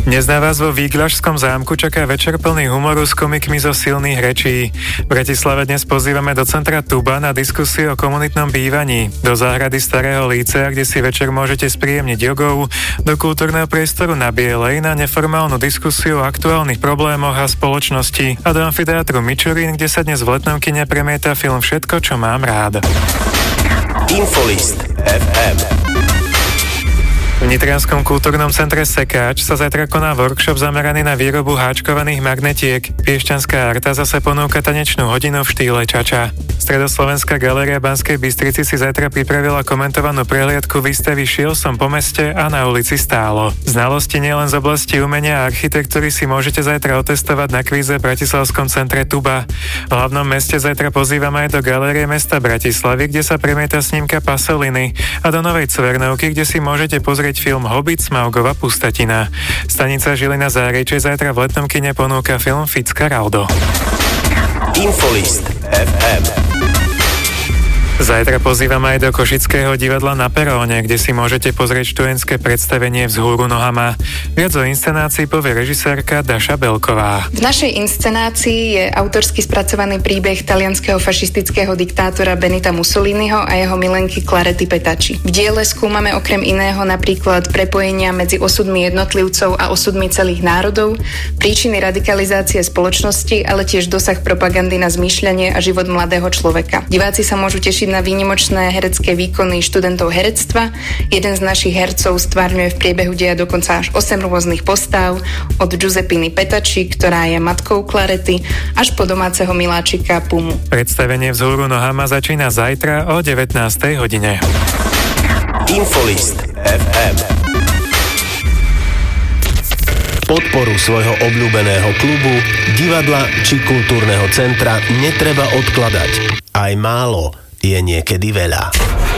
Dnes na vás vo Výglašskom zámku čaká večer plný humoru s komikmi zo silných rečí. V Bratislave dnes pozývame do centra Tuba na diskusiu o komunitnom bývaní, do záhrady Starého lícea, kde si večer môžete spríjemniť jogou, do kultúrneho priestoru na Bielej na neformálnu diskusiu o aktuálnych problémoch a spoločnosti a do amfiteátru Mičurín, kde sa dnes v letnom kine premieta film Všetko, čo mám rád. Infolist FM. V Nitrianskom kultúrnom centre Sekáč sa zajtra koná workshop zameraný na výrobu háčkovaných magnetiek. Piešťanská arta zase ponúka tanečnú hodinu v štýle čača. Stredoslovenská galéria Banskej Bystrici si zajtra pripravila komentovanú prehliadku výstavy Šiel som po meste a na ulici stálo. Znalosti nielen z oblasti umenia a architektúry si môžete zajtra otestovať na kvíze v Bratislavskom centre Tuba. V hlavnom meste zajtra pozývame aj do galérie mesta Bratislavy, kde sa premieta snímka Pasoliny, a do Novej Cvernovky, kde si môžete pozrieť film Hobbit Smaugova pustatina. Stanica Žilina Záričej zajtra v letnom kine ponúka film Ficka Raudo. Infolist FM. Zajtra pozývam aj do Košického divadla Na Peróne, kde si môžete pozrieť študentské predstavenie Vzhúru nohama. Viac o inscenácii povie režisérka Daša Belková. V našej inscenácii je autorsky spracovaný príbeh talianskeho fašistického diktátora Benita Mussoliniho a jeho milenky Clarety Petacci. V diele skúmame okrem iného napríklad prepojenia medzi osudmi jednotlivcov a osudmi celých národov, príčiny radikalizácie spoločnosti, ale tiež dosah propagandy na zmýšľanie a život mladého človeka. Diváci sa môžu tešiť na výnimočné herecké výkony študentov herectva. Jeden z našich hercov stvárňuje v priebehu deja dokonca až 8 rôznych postav, od Giuseppiny Petacci, ktorá je matkou Clarety, až po domáceho miláčika Pumu. Predstavenie Vzhúru nohama začína zajtra o 19. hodine. Infolist FM. Podporu svojho obľúbeného klubu, divadla či kultúrneho centra netreba odkladať. Aj málo je niekedy veľa.